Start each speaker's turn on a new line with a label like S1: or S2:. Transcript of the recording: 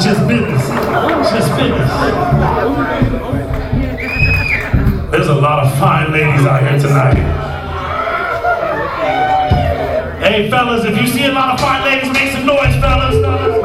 S1: just business. Just business. There's a lot of fine ladies out here tonight. Hey fellas, if you see a lot of fine ladies, make some noise, fellas.